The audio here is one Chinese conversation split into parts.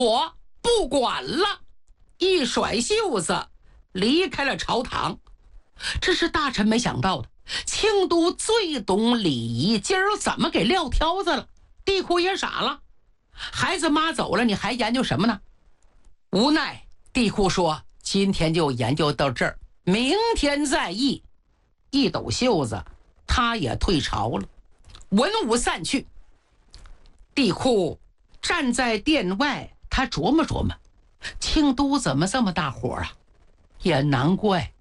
我不管了，一甩袖子离开了朝堂。这是大臣没想到的，庆都最懂礼仪，今儿怎么给撂挑子了？地库也傻了，孩子妈走了，你还研究什么呢？无奈地库说，今天就研究到这儿，明天再议。一抖袖子，他也退朝了。文武散去，地库站在殿外，他琢磨琢磨，庆都怎么这么大火啊？也难怪，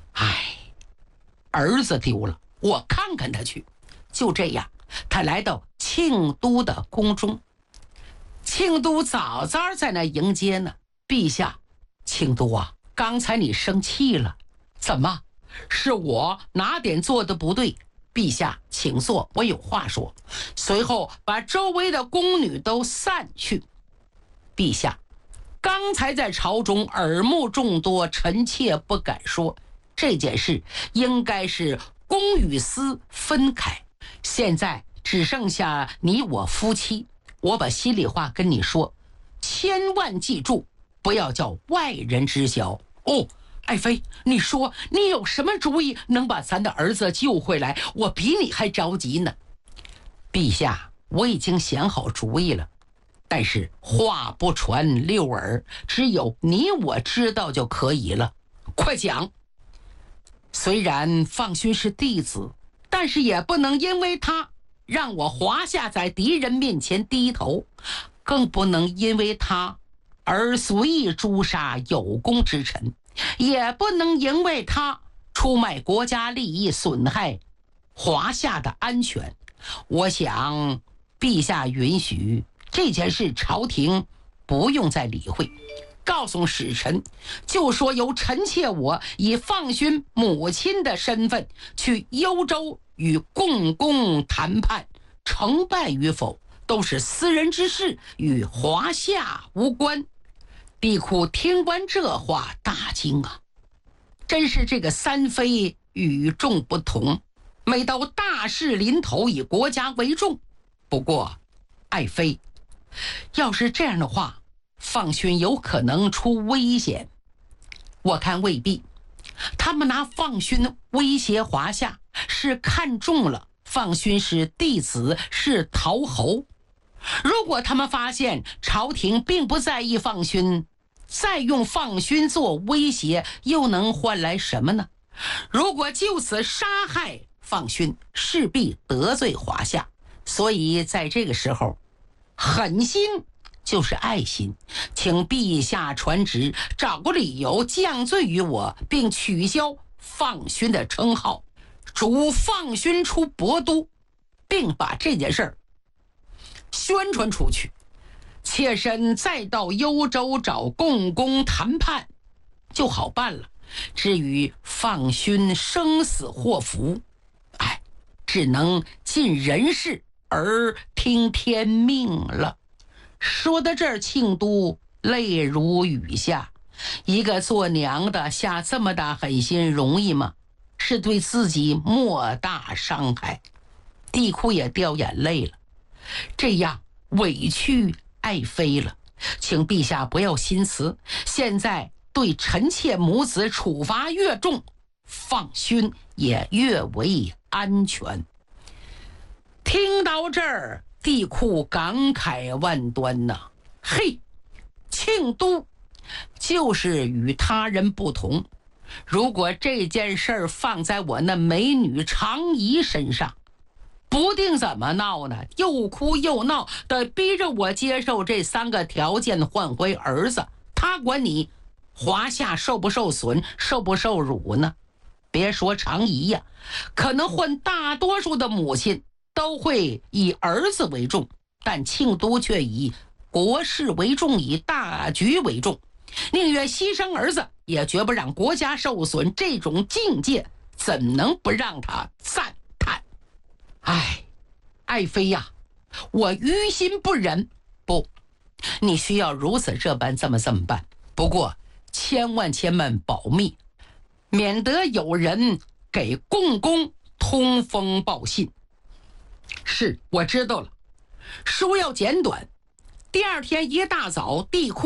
儿子丢了，我看看他去。就这样，他来到庆都的宫中。庆都早早在那迎接呢。陛下，庆都啊，刚才你生气了，怎么？是我哪点做的不对？陛下请坐，我有话说。随后把周围的宫女都散去。陛下，刚才在朝中耳目众多，臣妾不敢说，这件事应该是公与私分开，现在只剩下你我夫妻，我把心里话跟你说，千万记住，不要叫外人知晓哦。爱妃，你说你有什么主意能把咱的儿子救回来？我比你还着急呢。陛下，我已经想好主意了，但是话不传六耳，只有你我知道就可以了。快讲。虽然放勋是弟子，但是也不能因为他让我华夏在敌人面前低头，更不能因为他而随意诛杀有功之臣，也不能因为他出卖国家利益，损害华夏的安全。我想陛下允许这件事，朝廷不用再理会，告诉使臣，就说由臣妾我以放勋母亲的身份去幽州与共工谈判，成败与否都是私人之事，与华夏无关。地库听完这话大惊啊，真是这个三妃与众不同，每到大事临头以国家为重。不过爱妃，要是这样的话，放勋有可能出危险。我看未必，他们拿放勋威胁华夏，是看中了放勋是弟子，是陶侯。如果他们发现朝廷并不在意放勋，再用放勋做威胁，又能换来什么呢？如果就此杀害放勋，势必得罪华夏。所以在这个时候，狠心就是爱心，请陛下传旨，找个理由降罪于我，并取消放勋的称号，主放勋出博都，并把这件事儿宣传出去。妾身再到幽州找共工谈判就好办了，至于放勋生死祸福，只能尽人事而听天命了。说到这儿，庆都泪如雨下。一个做娘的下这么大狠心容易吗？是对自己莫大伤害。地库也掉眼泪了，这样委屈爱妃了，请陛下不要心慈，现在对臣妾母子处罚越重，放勋也越为安全。听到这儿，地库感慨万端呐，嘿，庆都就是与他人不同。如果这件事儿放在我那美女常仪身上，不定怎么闹呢，又哭又闹的逼着我接受这3个条件换回儿子，他管你华夏受不受损，受不受辱呢？别说常仪呀，可能换大多数的母亲都会以儿子为重，但庆都却以国事为重，以大局为重，宁愿牺牲儿子，也绝不让国家受损。这种境界怎能不让他赞叹？爱妃呀，我于心不忍。不，你需要如此这般这么办。不过千万保密，免得有人给共工通风报信。是，我知道了。书要简短， 第二天一大早，帝喾